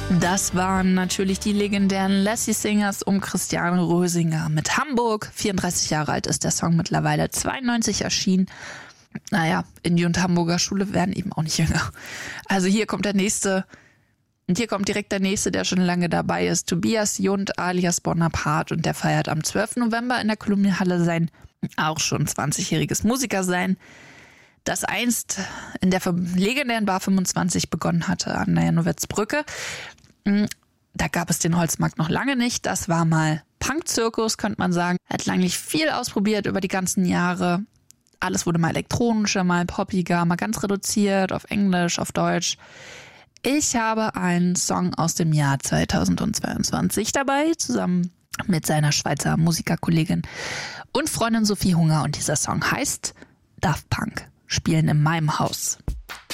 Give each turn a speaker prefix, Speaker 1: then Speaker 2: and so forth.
Speaker 1: Das waren natürlich die legendären Lassie Singers um Christiane Rösinger mit Hamburg. 34 Jahre alt ist der Song mittlerweile, 92 erschienen. Naja, in und Hamburger Schule werden eben auch nicht jünger. Also hier kommt der nächste. Und hier kommt direkt der nächste, der schon lange dabei ist. Tobias Jund alias Bonaparte. Und der feiert am 12. November in der Kolumnienhalle sein auch schon 20-jähriges Musikersein, das einst in der legendären Bar 25 begonnen hatte an der Janowitzbrücke. Da gab es den Holzmarkt noch lange nicht. Das war mal Punk-Zirkus, könnte man sagen. Er hat eigentlich viel ausprobiert über die ganzen Jahre. Alles wurde mal elektronischer, mal poppiger, mal ganz reduziert auf Englisch, auf Deutsch. Ich habe einen Song aus dem Jahr 2022 dabei, zusammen mit seiner Schweizer Musikerkollegin und Freundin Sophie Hunger. Und dieser Song heißt Daft Punk, spielen in meinem Haus.